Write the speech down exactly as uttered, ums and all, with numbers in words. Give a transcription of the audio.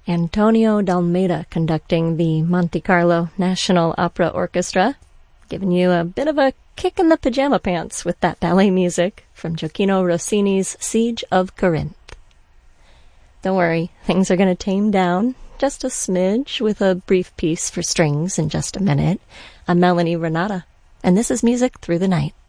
Antonio Dalmeida conducting the Monte Carlo National Opera Orchestra, giving you a bit of a kick in the pajama pants with that ballet music from Gioacchino Rossini's Siege of Corinth. Don't worry, things are going to tame down just a smidge with a brief piece for strings in just a minute. I'm Melanie Renata, and this is Music Through the Night.